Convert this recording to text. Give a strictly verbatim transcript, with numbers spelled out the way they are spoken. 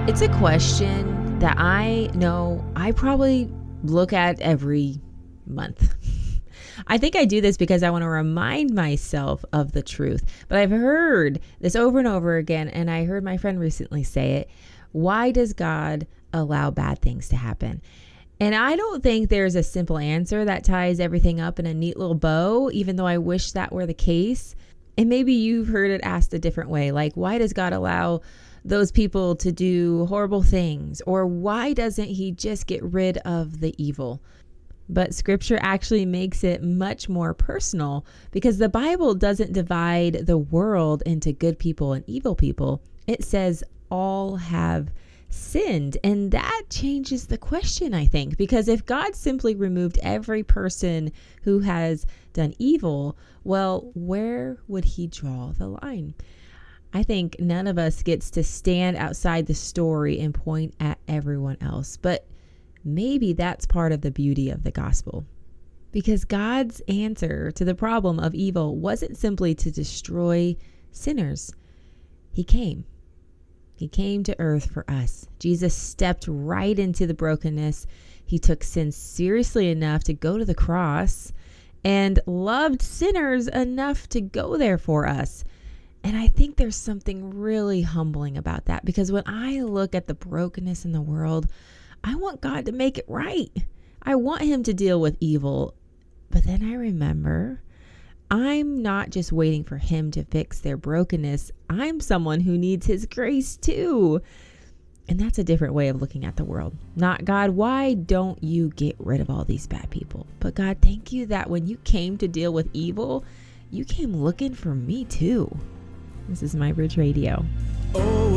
It's a question that I know I probably look at every month. I think I do this because I want to remind myself of the truth. But I've heard this over and over again, and I heard my friend recently say it. Why does God allow bad things to happen? And I don't think there's a simple answer that ties everything up in a neat little bow, even though I wish that were the case. And maybe you've heard it asked a different way, like, why does God allow those people to do horrible things? Or why doesn't he just get rid of the evil? But scripture actually makes it much more personal, because the Bible doesn't divide the world into good people and evil people. It says all have sinned. And that changes the question, I think, because if God simply removed every person who has done evil, well, where would he draw the line? I think none of us gets to stand outside the story and point at everyone else, but maybe that's part of the beauty of the gospel, because God's answer to the problem of evil wasn't simply to destroy sinners. He came. He came to earth for us. Jesus stepped right into the brokenness. He took sin seriously enough to go to the cross and loved sinners enough to go there for us. And I think there's something really humbling about that, because when I look at the brokenness in the world, I want God to make it right. I want him to deal with evil. But then I remember I'm not just waiting for him to fix their brokenness. I'm someone who needs his grace too. And that's a different way of looking at the world. Not, God, why don't you get rid of all these bad people? But God, thank you that when you came to deal with evil, you came looking for me too. This is My Bridge Radio. Oh.